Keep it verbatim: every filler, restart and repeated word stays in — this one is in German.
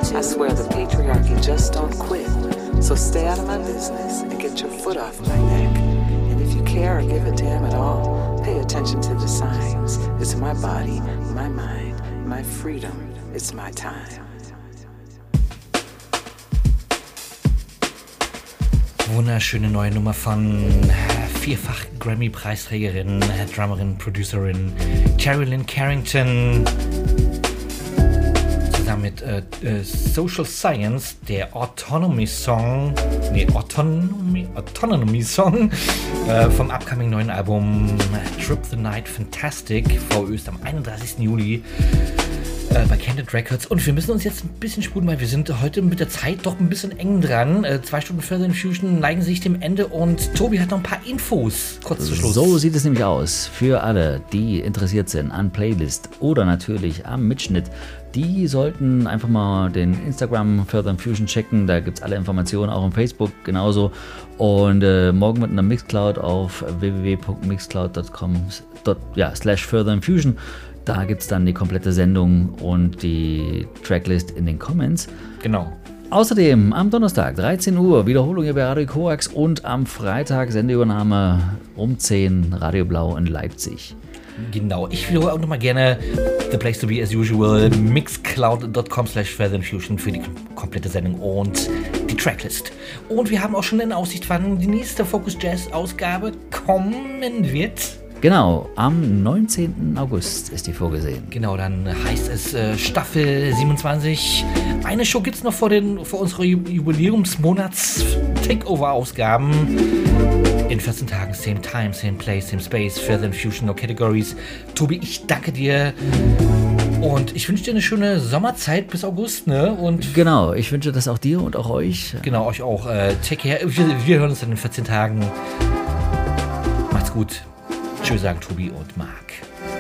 I swear the patriarchy just don't quit. So stay out of my business and get your foot off my neck. And if you care or give a damn at all, pay attention to the signs. It's my body, my mind, my freedom. It's my time. Wunderschöne neue Nummer von vierfach Grammy-Preisträgerin, Drummerin, Producerin Carolyn Carrington. Zusammen mit äh, äh, Social Science, der Autonomy Song, nee, Autonomy, Autonomy Song äh, vom upcoming neuen Album Trip the Night Fantastic, vorerst am einunddreißigsten Juli äh, bei Candid Records. Und wir müssen uns jetzt ein bisschen sputen, weil wir sind heute mit der Zeit doch ein bisschen eng dran. Äh, zwei Stunden Further Infusion neigen sich dem Ende und Tobi hat noch ein paar Infos kurz zu Schluss. So sieht es nämlich aus. Für alle, die interessiert sind an Playlist oder natürlich am Mitschnitt, die sollten einfach mal den Instagram Further Infusion checken. Da gibt es alle Informationen, auch auf Facebook genauso. Und äh, morgen mit einer Mixcloud auf w w w punkt mixcloud punkt com ja, slash Further Infusion. Da gibt es dann die komplette Sendung und die Tracklist in den Comments. Genau. Außerdem am Donnerstag dreizehn Uhr Wiederholung hier bei Radio Koax und am Freitag Sendeübernahme um zehn Radio Blau in Leipzig. Genau, ich wiederhole auch nochmal gerne The Place to Be as usual, mixcloud punkt com slash Further Infusion für die komplette Sendung und die Tracklist. Und wir haben auch schon in Aussicht, wann die nächste Focus Jazz Ausgabe kommen wird. Genau, am neunzehnten August ist die vorgesehen. Genau, dann heißt es äh, Staffel siebenundzwanzig. Eine Show gibt es noch vor, den, vor unserer Jubiläumsmonats-Takeover-Ausgaben. In vierzehn Tagen, same time, same place, same space, Further Infusion, no categories. Tobi, ich danke dir. Und ich wünsche dir eine schöne Sommerzeit bis August, ne? Und genau, ich wünsche das auch dir und auch euch. Genau, euch auch. Äh, take care. Wir, wir hören uns dann in vierzehn Tagen. Macht's gut. Tschüss, sagen Tobi und Marc.